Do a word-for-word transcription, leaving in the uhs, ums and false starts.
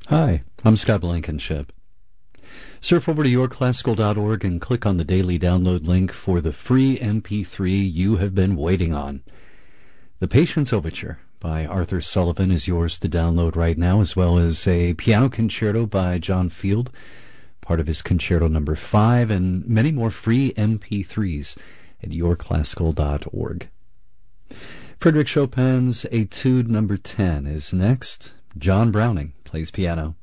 Hi, I'm Scott Blankenship. Surf over to your classical dot org and click on the daily download link for the free M P three you have been waiting on. The Patience Overture by Arthur Sullivan is yours to download right now, as well as a piano concerto by John Field, part of his concerto number five, and many more free M P threes at your classical dot org. Frédéric Chopin's Etude number ten is next. John Browning plays piano.